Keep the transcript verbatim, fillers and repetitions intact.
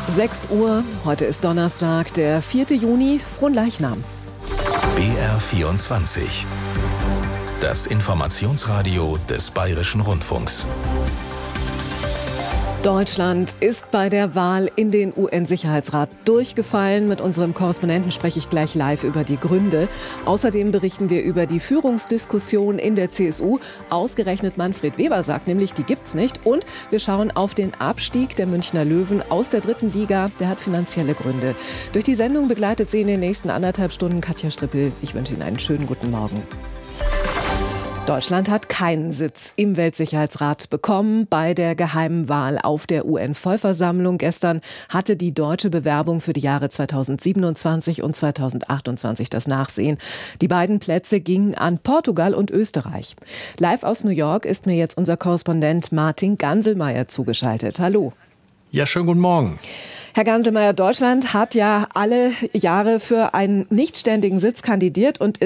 sechs Uhr, heute ist Donnerstag, der vierte Juni, Fronleichnam. B R vierundzwanzig. Das Informationsradio des Bayerischen Rundfunks. Deutschland ist bei der Wahl in den U N-Sicherheitsrat durchgefallen. Mit unserem Korrespondenten spreche ich gleich live über die Gründe. Außerdem berichten wir über die Führungsdiskussion in der C S U. Ausgerechnet Manfred Weber sagt nämlich, die gibt's nicht. Und wir schauen auf den Abstieg der Münchner Löwen aus der dritten Liga. Der hat finanzielle Gründe. Durch die Sendung begleitet sie in den nächsten anderthalb Stunden Katja Strippel. Ich wünsche Ihnen einen schönen guten Morgen. Deutschland hat keinen Sitz im Weltsicherheitsrat bekommen bei der geheimen Wahl auf der U N-Vollversammlung. Gestern hatte die deutsche Bewerbung für die Jahre zweitausendsiebenundzwanzig und zweitausendachtundzwanzig das Nachsehen. Die beiden Plätze gingen an Portugal und Österreich. Live aus New York ist mir jetzt unser Korrespondent Martin Ganselmeier zugeschaltet. Hallo. Ja, schönen guten Morgen. Herr Ganselmeier, Deutschland hat ja alle Jahre für einen nichtständigen Sitz kandidiert und